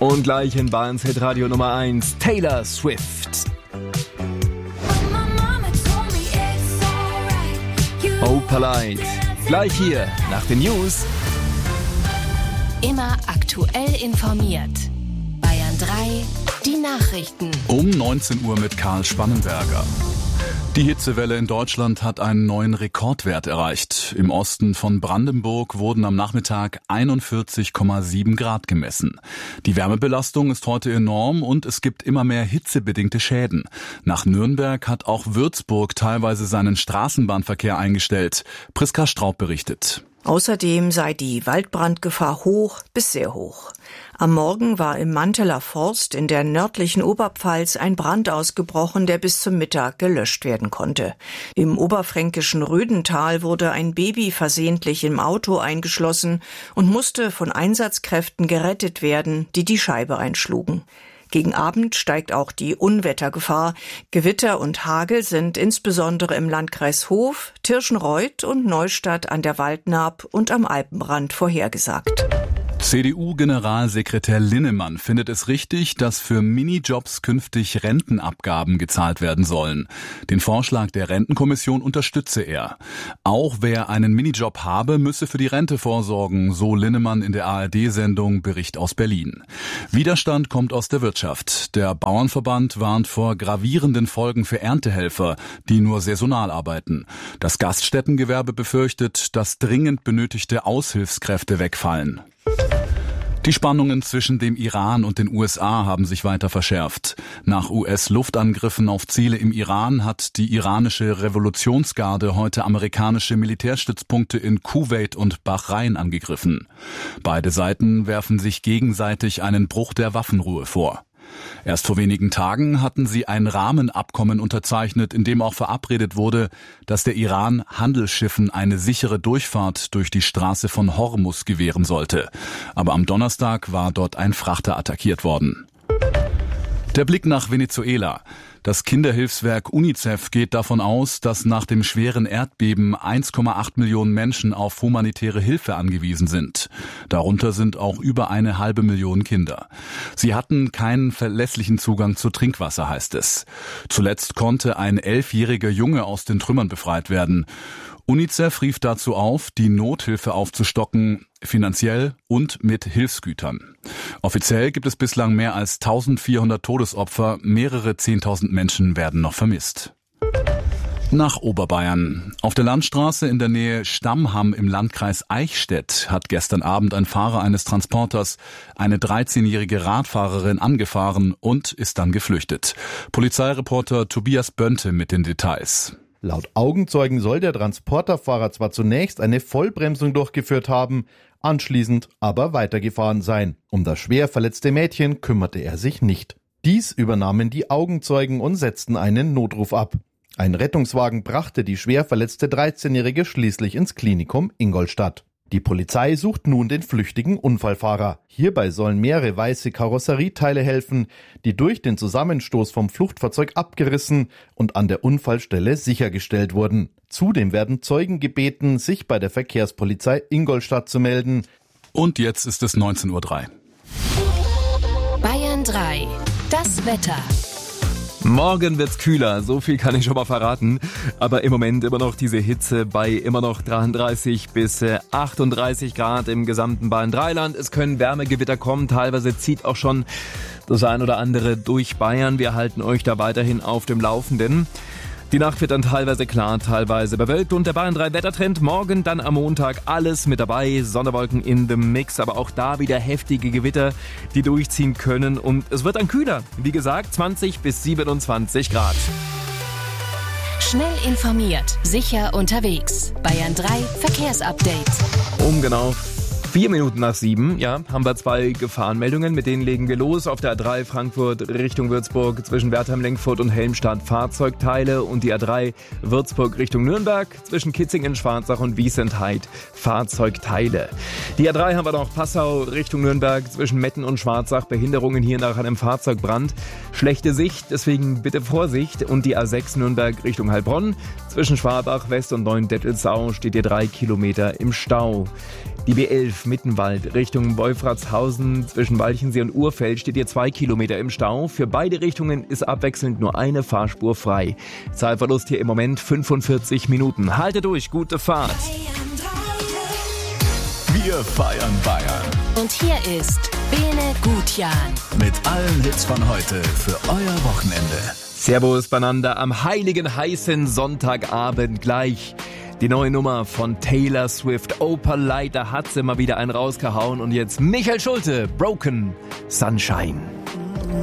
Und gleich in Bayerns Hitradio Nummer 1, Taylor Swift. Oh, polite. Gleich hier, nach den News. Immer aktuell informiert. Bayern 3, die Nachrichten. Um 19 Uhr mit Karl Spannenberger. Die Hitzewelle in Deutschland hat einen neuen Rekordwert erreicht. Im Osten von Brandenburg wurden am Nachmittag 41,7 Grad gemessen. Die Wärmebelastung ist heute enorm und es gibt immer mehr hitzebedingte Schäden. Nach Nürnberg hat auch Würzburg teilweise seinen Straßenbahnverkehr eingestellt. Priska Straub berichtet. Außerdem sei die Waldbrandgefahr hoch bis sehr hoch. Am Morgen war im Manteler Forst in der nördlichen Oberpfalz ein Brand ausgebrochen, der bis zum Mittag gelöscht werden konnte. Im oberfränkischen Rödental wurde ein Baby versehentlich im Auto eingeschlossen und musste von Einsatzkräften gerettet werden, die die Scheibe einschlugen. Gegen Abend steigt auch die Unwettergefahr. Gewitter und Hagel sind insbesondere im Landkreis Hof, Tirschenreuth und Neustadt an der Waldnaab und am Alpenrand vorhergesagt. CDU-Generalsekretär Linnemann findet es richtig, dass für Minijobs künftig Rentenabgaben gezahlt werden sollen. Den Vorschlag der Rentenkommission unterstütze er. Auch wer einen Minijob habe, müsse für die Rente vorsorgen, so Linnemann in der ARD-Sendung Bericht aus Berlin. Widerstand kommt aus der Wirtschaft. Der Bauernverband warnt vor gravierenden Folgen für Erntehelfer, die nur saisonal arbeiten. Das Gaststättengewerbe befürchtet, dass dringend benötigte Aushilfskräfte wegfallen. Die Spannungen zwischen dem Iran und den USA haben sich weiter verschärft. Nach US-Luftangriffen auf Ziele im Iran hat die iranische Revolutionsgarde heute amerikanische Militärstützpunkte in Kuwait und Bahrain angegriffen. Beide Seiten werfen sich gegenseitig einen Bruch der Waffenruhe vor. Erst vor wenigen Tagen hatten sie ein Rahmenabkommen unterzeichnet, in dem auch verabredet wurde, dass der Iran Handelsschiffen eine sichere Durchfahrt durch die Straße von Hormuz gewähren sollte. Aber am Donnerstag war dort ein Frachter attackiert worden. Der Blick nach Venezuela. Das Kinderhilfswerk UNICEF geht davon aus, dass nach dem schweren Erdbeben 1,8 Millionen Menschen auf humanitäre Hilfe angewiesen sind. Darunter sind auch über 1,5 Million Kinder. Sie hatten keinen verlässlichen Zugang zu Trinkwasser, heißt es. Zuletzt konnte ein 11-jähriger Junge aus den Trümmern befreit werden. UNICEF rief dazu auf, die Nothilfe aufzustocken, finanziell und mit Hilfsgütern. Offiziell gibt es bislang mehr als 1400 Todesopfer, mehrere 10.000 Menschen werden noch vermisst. Nach Oberbayern. Auf der Landstraße in der Nähe Stammham im Landkreis Eichstätt hat gestern Abend ein Fahrer eines Transporters eine 13-jährige Radfahrerin angefahren und ist dann geflüchtet. Polizeireporter Tobias Bönte mit den Details. Laut Augenzeugen soll der Transporterfahrer zwar zunächst eine Vollbremsung durchgeführt haben, anschließend aber weitergefahren sein. Um das schwer verletzte Mädchen kümmerte er sich nicht. Dies übernahmen die Augenzeugen und setzten einen Notruf ab. Ein Rettungswagen brachte die schwer verletzte 13-Jährige schließlich ins Klinikum Ingolstadt. Die Polizei sucht nun den flüchtigen Unfallfahrer. Hierbei sollen mehrere weiße Karosserieteile helfen, die durch den Zusammenstoß vom Fluchtfahrzeug abgerissen und an der Unfallstelle sichergestellt wurden. Zudem werden Zeugen gebeten, sich bei der Verkehrspolizei Ingolstadt zu melden. Und jetzt ist es 19:03 Uhr. Bayern 3, das Wetter. Morgen wird's kühler, so viel kann ich schon mal verraten. Aber im Moment immer noch diese Hitze bei immer noch 33 bis 38 Grad im gesamten Bayern-3-Land. Es können Wärmegewitter kommen, teilweise zieht auch schon das ein oder andere durch Bayern. Wir halten euch da weiterhin auf dem Laufenden. Die Nacht wird dann teilweise klar, teilweise bewölkt und der Bayern 3 Wettertrend morgen, dann am Montag alles mit dabei, Sonderwolken in the Mix, aber auch da wieder heftige Gewitter, die durchziehen können und es wird dann kühler, wie gesagt 20 bis 27 Grad. Schnell informiert, sicher unterwegs. Bayern 3 Verkehrsupdate. Um genau 4 Minuten nach 7, ja, haben wir 2 Gefahrenmeldungen, mit denen legen wir los. Auf der A3 Frankfurt Richtung Würzburg zwischen Wertheim-Lenkfurt und Helmstadt Fahrzeugteile und die A3 Würzburg Richtung Nürnberg zwischen Kitzingen-Schwarzach und Wiesentheit Fahrzeugteile. Die A3 haben wir noch Passau Richtung Nürnberg zwischen Metten und Schwarzach, Behinderungen hier nach einem Fahrzeugbrand. Schlechte Sicht, deswegen bitte Vorsicht. Und die A6 Nürnberg Richtung Heilbronn zwischen Schwabach West und Neuendettelsau steht ihr 3 Kilometer im Stau. Die B11 Mittenwald Richtung Wolfratshausen zwischen Walchensee und Urfeld steht hier 2 Kilometer im Stau. Für beide Richtungen ist abwechselnd nur eine Fahrspur frei. Zeitverlust hier im Moment 45 Minuten. Halte durch, gute Fahrt. Wir feiern Bayern. Und hier ist Bene Gutjan. Mit allen Hits von heute für euer Wochenende. Servus beieinander am heiligen heißen Sonntagabend gleich. Die neue Nummer von Taylor Swift, Opalite, da hat sie mal wieder einen rausgehauen. Und jetzt Michael Schulte, Broken Sunshine.